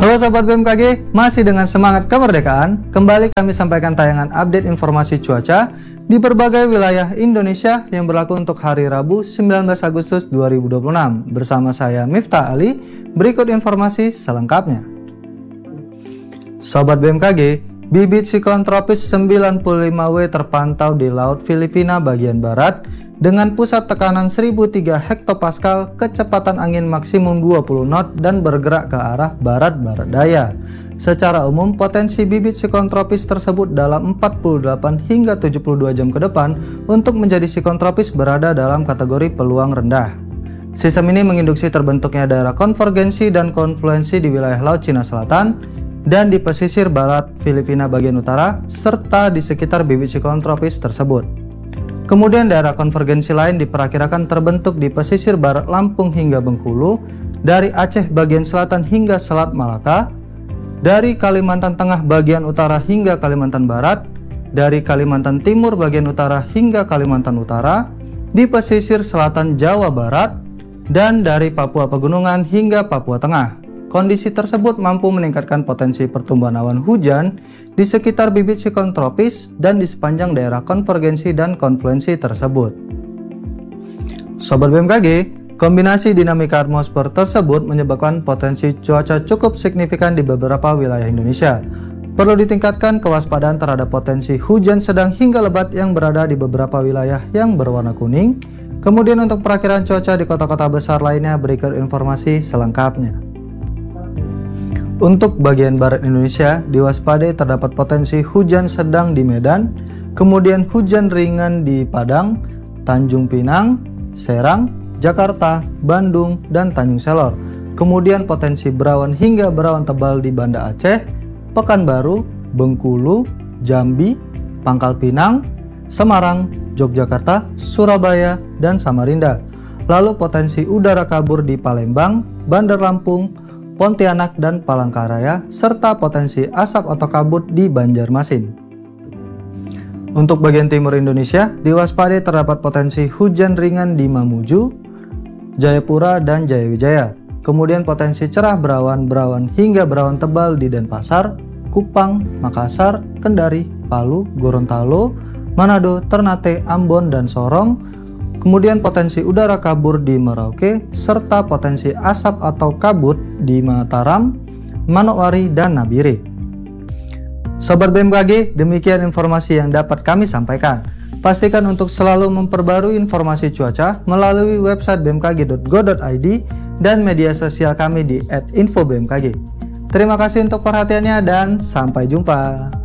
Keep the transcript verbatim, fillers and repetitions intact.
Halo Sobat B M K G, masih dengan semangat kemerdekaan, kembali kami sampaikan tayangan update informasi cuaca di berbagai wilayah Indonesia yang berlaku untuk hari Rabu sembilan belas Agustus dua ribu dua puluh enam. Bersama saya Miftah Ali, berikut informasi selengkapnya. Sobat B M K G, bibit siklon tropis sembilan puluh lima W terpantau di Laut Filipina bagian barat dengan pusat tekanan seribu tiga hektopascal, kecepatan angin maksimum dua puluh knot dan bergerak ke arah barat-barat daya. Secara umum, potensi bibit siklon tropis tersebut dalam empat puluh delapan hingga tujuh puluh dua jam ke depan untuk menjadi siklon tropis berada dalam kategori peluang rendah. Sistem ini menginduksi terbentuknya daerah konvergensi dan konfluensi di wilayah Laut Cina Selatan dan di pesisir barat Filipina bagian utara, serta di sekitar bibit siklon tropis tersebut. Kemudian daerah konvergensi lain diperkirakan terbentuk di pesisir barat Lampung hingga Bengkulu, dari Aceh bagian selatan hingga Selat Malaka, dari Kalimantan Tengah bagian utara hingga Kalimantan Barat, dari Kalimantan Timur bagian utara hingga Kalimantan Utara, di pesisir selatan Jawa Barat, dan dari Papua Pegunungan hingga Papua Tengah. Kondisi tersebut mampu meningkatkan potensi pertumbuhan awan hujan di sekitar bibit siklon tropis dan di sepanjang daerah konvergensi dan konfluensi tersebut. Sobat B M K G, kombinasi dinamika atmosfer tersebut menyebabkan potensi cuaca cukup signifikan di beberapa wilayah Indonesia. Perlu ditingkatkan kewaspadaan terhadap potensi hujan sedang hingga lebat yang berada di beberapa wilayah yang berwarna kuning. Kemudian untuk perakiraan cuaca di kota-kota besar lainnya, berikut informasi selengkapnya. Untuk bagian barat Indonesia, diwaspadai terdapat potensi hujan sedang di Medan, kemudian hujan ringan di Padang, Tanjung Pinang, Serang, Jakarta, Bandung, dan Tanjung Selor. Kemudian potensi berawan hingga berawan tebal di Banda Aceh, Pekanbaru, Bengkulu, Jambi, Pangkal Pinang, Semarang, Yogyakarta, Surabaya, dan Samarinda. Lalu potensi udara kabur di Palembang, Bandar Lampung, Pontianak, dan Palangkaraya, serta potensi asap atau kabut di Banjarmasin. Untuk bagian timur Indonesia, diwaspadai terdapat potensi hujan ringan di Mamuju, Jayapura, dan Jayawijaya. Kemudian potensi cerah berawan-berawan hingga berawan tebal di Denpasar, Kupang, Makassar, Kendari, Palu, Gorontalo, Manado, Ternate, Ambon, dan Sorong. Kemudian potensi udara kabur di Merauke, serta potensi asap atau kabut di Mataram, Manokwari, dan Nabire. Sobat B M K G, demikian informasi yang dapat kami sampaikan. Pastikan untuk selalu memperbarui informasi cuaca melalui website b m k g dot go dot i d dan media sosial kami di et info b m k g. Terima kasih untuk perhatiannya dan sampai jumpa.